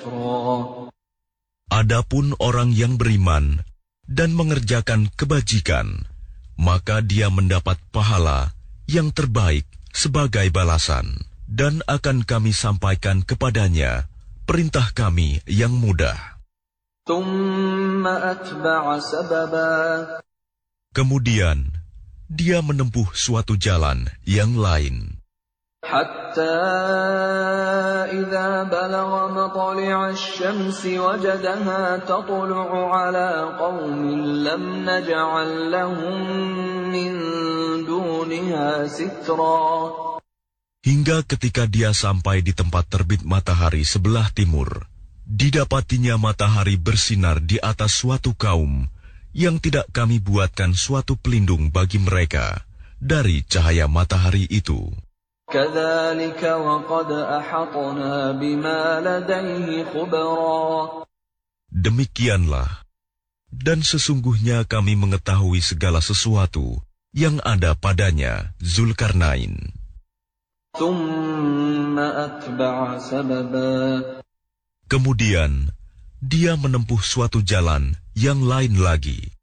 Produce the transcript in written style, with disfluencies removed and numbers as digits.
ذكرا. Adapun orang yang beriman dan mengerjakan kebajikan, maka dia mendapat pahala yang terbaik sebagai balasan, dan akan kami sampaikan kepadanya perintah kami yang mudah. ثم أتبع سببا. Kemudian dia menempuh suatu jalan yang lain. حتى إذا بلغ مطلع الشمس وجدها تطلع على قوم لم نجعل لهم من دونها سترا. Hingga ketika dia sampai di tempat terbit matahari sebelah timur, didapatinya matahari bersinar di atas suatu kaum yang tidak kami buatkan suatu pelindung bagi mereka dari cahaya matahari itu. كذلك وقد أحطنا بما لديه خبرا. Demikianlah, dan sesungguhnya kami mengetahui segala sesuatu yang ada padanya, Zulkarnain. ثم أتبع سببا. Kemudian dia menempuh suatu jalan yang lain lagi.